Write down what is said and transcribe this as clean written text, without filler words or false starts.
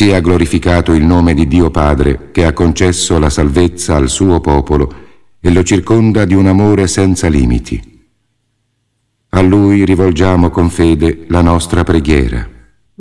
sia glorificato il nome di Dio Padre, che ha concesso la salvezza al suo popolo e lo circonda di un amore senza limiti. A Lui rivolgiamo con fede la nostra preghiera.